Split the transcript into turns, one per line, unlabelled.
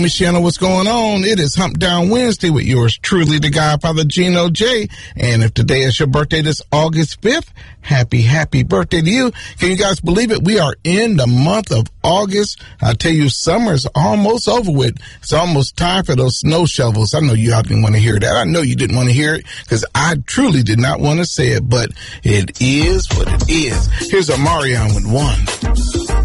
Miss Shannon, what's going on? It is Hump Down Wednesday with yours truly, the Godfather Gino J. And if today is your birthday, this August 5th, happy birthday to you. Can you guys believe it? We are in the month of August. I tell you, summer's almost over with. It's almost time for those snow shovels. I know y'all didn't want to hear that. I know you didn't want to hear it because I truly did not want to say it, but it is what it is. Here's Omarion with One.